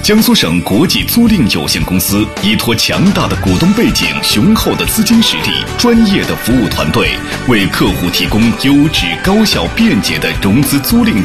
江苏省国际租赁有限公司依托强大的股东背景、雄厚的资金实力、专业的服务团队，为客户提供优质、高效、便捷的融资租赁